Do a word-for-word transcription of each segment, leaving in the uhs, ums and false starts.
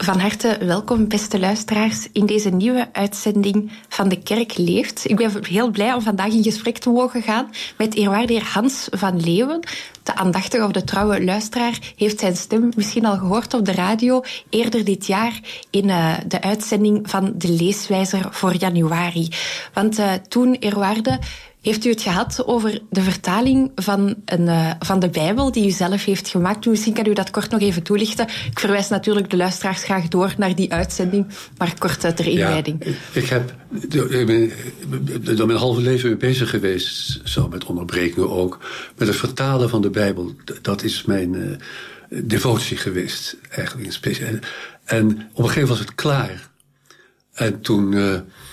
Van harte welkom, beste luisteraars, in deze nieuwe uitzending van De Kerk Leeft. Ik ben heel blij om vandaag in gesprek te mogen gaan met eerwaarde heer Hans van Leeuwen. De aandachtige of de trouwe luisteraar heeft zijn stem misschien al gehoord op de radio eerder dit jaar in uh, de uitzending van de Leeswijzer voor januari. Want uh, toen, eerwaarde, heeft u het gehad over de vertaling van, een, uh, van de Bijbel die u zelf heeft gemaakt. Misschien kan u dat kort nog even toelichten. Ik verwijs natuurlijk de luisteraars graag door naar die uitzending, maar kort ter inleiding. Ja, ik heb ik ben, dan mijn halve leven mee bezig geweest, zo met onderbrekingen ook, met het vertalen van de Bijbel. Dat is mijn uh, devotie geweest, eigenlijk. En, en op een gegeven moment was het klaar. En toen... Uh,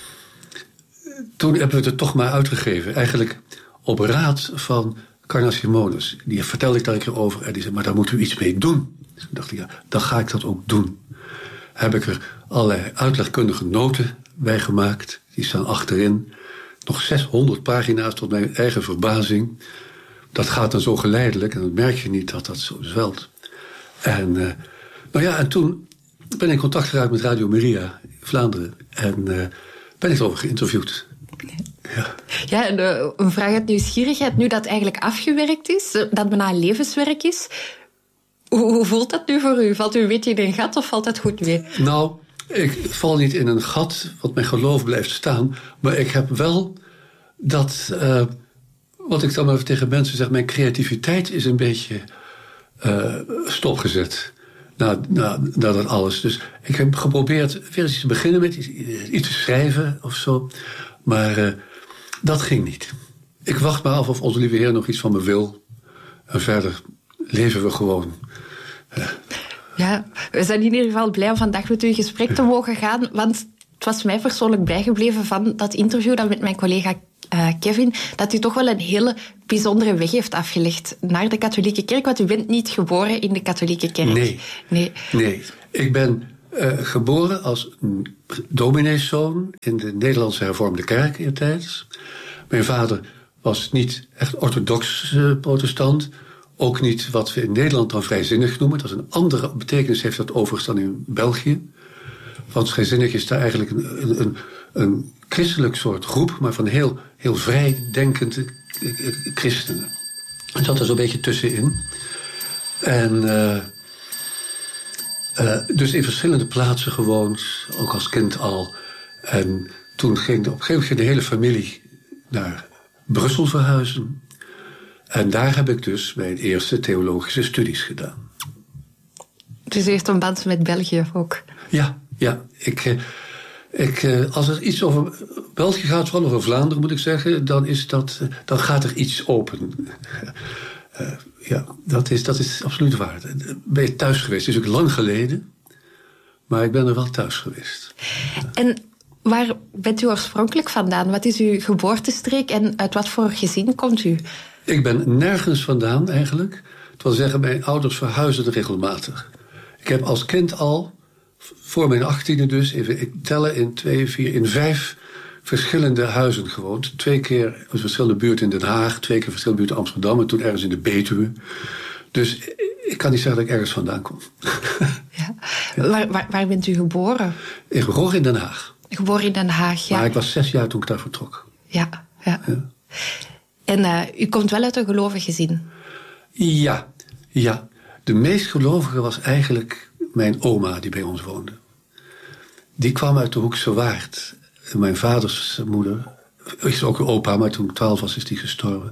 Toen hebben we het er toch maar uitgegeven. Eigenlijk op raad van Carna Simonis. Die vertelde ik daar een keer over. En die zei, maar daar moet u iets mee doen. Dus toen dacht ik, ja, dan ga ik dat ook doen. Heb ik er allerlei uitlegkundige noten bij gemaakt. Die staan achterin. Nog zeshonderd pagina's tot mijn eigen verbazing. Dat gaat dan zo geleidelijk. En dan merk je niet dat dat zo zwelt. En, uh, nou ja, en toen ben ik in contact geraakt met Radio Maria in Vlaanderen. En... Uh, ben ik erover geïnterviewd. Ja, ja en, uh, een vraag uit nieuwsgierigheid. Nu dat eigenlijk afgewerkt is, dat bijna een levenswerk is, hoe, hoe voelt dat nu voor u? Valt u een beetje in een gat of valt dat goed mee? Nou, ik val niet in een gat, want mijn geloof blijft staan. Maar ik heb wel dat, uh, wat ik dan maar tegen mensen zeg, mijn creativiteit is een beetje uh, stopgezet. Na, na, na dat alles. Dus ik heb geprobeerd weer eens te beginnen met iets, iets te schrijven of zo. Maar uh, dat ging niet. Ik wacht maar af of onze lieve Heer nog iets van me wil. En verder leven we gewoon. Uh. Ja, we zijn in ieder geval blij om vandaag met u in gesprek te mogen gaan. Want het was mij persoonlijk bijgebleven van dat interview dat met mijn collega Uh, Kevin, dat u toch wel een hele bijzondere weg heeft afgelegd naar de katholieke kerk, want u bent niet geboren in de katholieke kerk. Nee, nee. nee. Ik ben uh, geboren als domineeszoon in de Nederlandse hervormde kerk in tijd. Mijn vader was niet echt orthodox uh, protestant, ook niet wat we in Nederland dan vrijzinnig noemen. Dat is een andere betekenis heeft dat overigens dan in België. Want vrijzinnig is daar eigenlijk een, een, een christelijk soort groep, maar van heel, heel vrijdenkende christenen. En zat er zo'n beetje tussenin. En uh, uh, dus in verschillende plaatsen gewoond, ook als kind al. En toen ging op een gegeven moment de hele familie naar Brussel verhuizen. En daar heb ik dus mijn eerste theologische studies gedaan. Dus u heeft een band met België ook? Ja, ja. Ik... Ik, als er iets over België gaat, vooral over Vlaanderen moet ik zeggen, dan, is dat, dan gaat er iets open. Uh, ja, dat is, dat is absoluut waar. Ben je thuis geweest? Het is ook lang geleden, maar ik ben er wel thuis geweest. En waar bent u oorspronkelijk vandaan? Wat is uw geboortestreek en uit wat voor gezin komt u? Ik ben nergens vandaan eigenlijk. Het wil zeggen, mijn ouders verhuizen regelmatig. Ik heb als kind al, voor mijn achttiende dus, even ik tellen in twee, vier, in vijf verschillende huizen gewoond. Twee keer in verschillende buurten in Den Haag, twee keer in verschillende buurten in Amsterdam en toen ergens in de Betuwe. Dus ik kan niet zeggen dat ik ergens vandaan kom. Ja. Ja. Waar, waar, waar bent u geboren? Ik ben geboren in Den Haag. Geboren in Den Haag, ja. Maar ik was zes jaar toen ik daar vertrok. Ja, ja. ja. En uh, u komt wel uit een gelovig gezin? Ja, ja. De meest gelovige was eigenlijk mijn oma die bij ons woonde. Die kwam uit de Hoekse Waard. Mijn vaders moeder is ook een opa, maar toen ik twaalf was is die gestorven.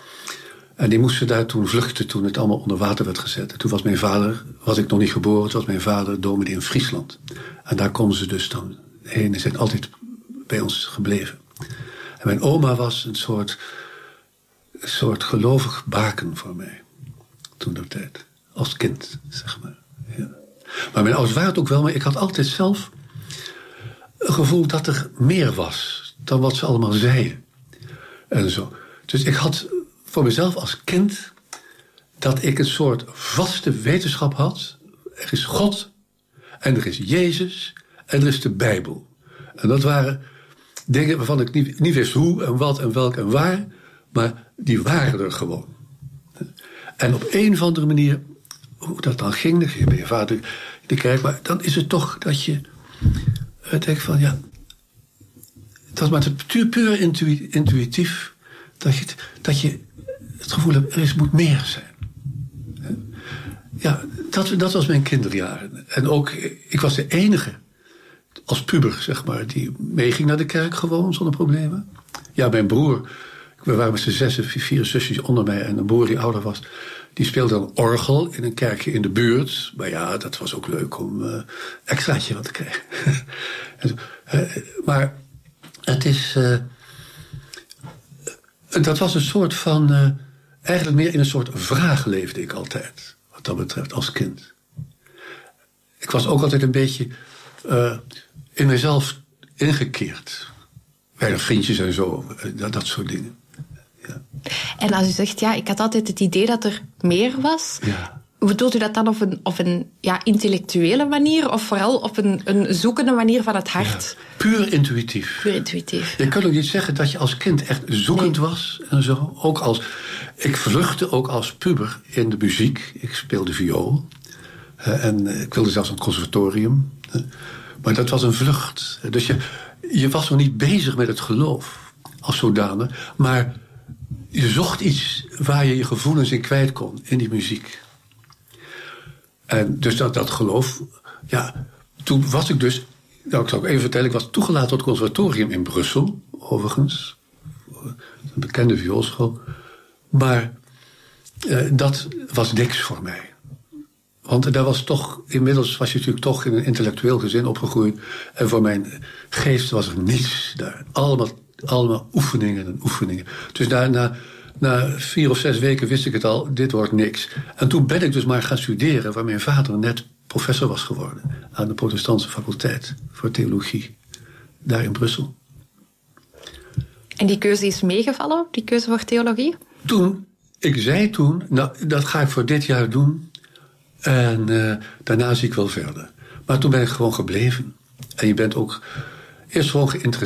En die moesten daar toen vluchten toen het allemaal onder water werd gezet. En toen was mijn vader, was ik nog niet geboren, toen was mijn vader dominee in Friesland. En daar konden ze dus dan heen en zijn altijd bij ons gebleven. En mijn oma was een soort, een soort gelovig baken voor mij. Toen dat tijd. Als kind, zeg maar. Ja. Maar mijn ouders waren het ook wel, maar ik had altijd zelf een gevoel dat er meer was dan wat ze allemaal zeiden. En zo. Dus ik had voor mezelf als kind dat ik een soort vaste wetenschap had. Er is God en er is Jezus en er is de Bijbel. En dat waren dingen waarvan ik niet, niet wist hoe en wat en welk en waar, maar die waren er gewoon. En op een of andere manier hoe dat dan ging. Dan ging je bij je vader in de kerk. Maar dan is het toch dat je uh, denkt van ja... Dat was maar puur, puur intu- intuïtief. Dat je, dat je het gevoel hebt, er is, moet meer zijn. Ja, dat, dat was mijn kinderjaren. En ook, ik was de enige als puber, zeg maar, die meeging naar de kerk gewoon zonder problemen. Ja, mijn broer, we waren met z'n zes, vier zusjes onder mij en een broer die ouder was, die speelde dan orgel in een kerkje in de buurt. Maar ja, dat was ook leuk om uh, extraatje wat te krijgen. en, uh, maar het is, uh, dat was een soort van, uh, eigenlijk meer in een soort vraag leefde ik altijd. Wat dat betreft, als kind. Ik was ook altijd een beetje uh, in mezelf ingekeerd. Weinig vriendjes en zo, dat, dat soort dingen. Ja. En als u zegt, ja, ik had altijd het idee dat er meer was. Ja. Bedoelt u dat dan op een, op een ja, intellectuele manier of vooral op een, een zoekende manier van het hart? Ja, puur intuïtief. Puur intuïtief. Je kan ook niet zeggen dat je als kind echt zoekend nee. was en zo. Ook als, ik vluchtte ook als puber in de muziek. Ik speelde viool. Uh, en ik wilde zelfs een conservatorium. Uh, maar dat was een vlucht. Dus je, je was nog niet bezig met het geloof als zodanig. Maar je zocht iets waar je je gevoelens in kwijt kon in die muziek. En dus dat, dat geloof, ja, toen was ik dus, nou ik zal ook even vertellen, ik was toegelaten tot het conservatorium in Brussel, overigens. Een bekende vioolschool. Maar eh, dat was niks voor mij. Want daar was toch, inmiddels was je natuurlijk toch in een intellectueel gezin opgegroeid. En voor mijn geest was er niets daar. Allemaal, allemaal oefeningen en oefeningen. Dus daarna... Na vier of zes weken wist ik het al, dit wordt niks. En toen ben ik dus maar gaan studeren, waar mijn vader net professor was geworden. Aan de protestantse faculteit voor theologie. Daar in Brussel. En die keuze is meegevallen, die keuze voor theologie? Toen, ik zei toen, nou, dat ga ik voor dit jaar doen. En uh, daarna zie ik wel verder. Maar toen ben ik gewoon gebleven. En je bent ook eerst gewoon geïnteresseerd.